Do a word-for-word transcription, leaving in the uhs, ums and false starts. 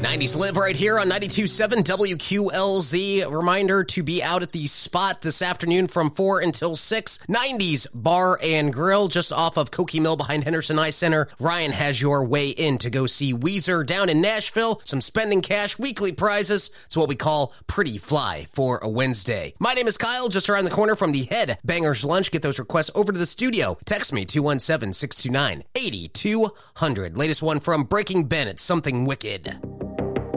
nineties Live right here on ninety-two point seven W Q L Z. Reminder to be out at the Spot this afternoon from four until six. nineties Bar and Grill just off of Cokie Mill behind Henderson Eye Center. Ryan has your way in to go see Weezer down in Nashville. Some spending cash, weekly prizes. It's what we call Pretty Fly for a Wednesday. My name is Kyle, just around the corner from the Head Bangers Lunch. Get those requests over to the studio. Text me, two one seven, six two nine, eight two zero zero. Latest one from Breaking Bennett's Something Wicked.